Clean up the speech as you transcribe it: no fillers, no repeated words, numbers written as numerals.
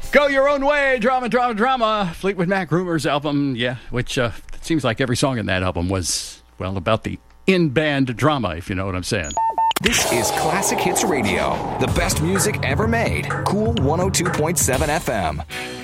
Go Your Own Way, Drama, Drama, Drama. Fleetwood Mac Rumors album, yeah, which it seems like every song in that album was, well, about the in-band drama, if you know what I'm saying. This is Classic Hits Radio, the best music ever made. Cool 102.7 FM.